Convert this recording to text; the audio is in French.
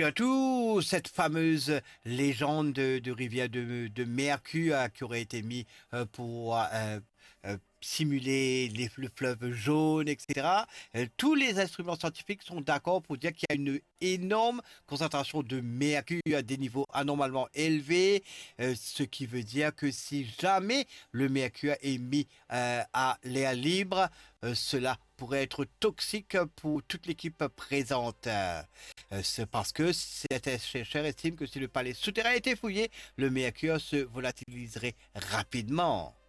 surtout cette fameuse légende de rivière de Mercure qui aurait été mise pour simuler le fleuve jaune, etc. Tous les instruments scientifiques sont d'accord pour dire qu'il y a une énorme concentration de mercure à des niveaux anormalement élevés, ce qui veut dire que si jamais le mercure est mis à l'air libre, cela pourrait être toxique pour toute l'équipe présente. C'est parce que certains chercheurs estiment que si le palais souterrain était fouillé, le mercure se volatiliserait rapidement.